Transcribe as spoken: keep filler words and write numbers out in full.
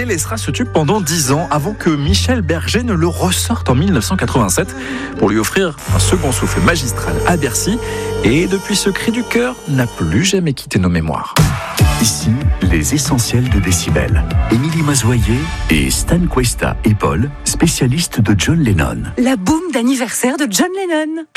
laissera ce tube pendant dix ans avant que Michel Berger ne le ressorte en mille neuf cent quatre-vingt-sept pour lui offrir un second souffle magistral à Bercy. Et depuis, ce cri du cœur n'a plus jamais quitté nos mémoires. Ici, les essentiels de Décibel. Émilie Mazoyer et Stan Cuesta et Paul, spécialistes de John Lennon. La boum d'anniversaire de John Lennon.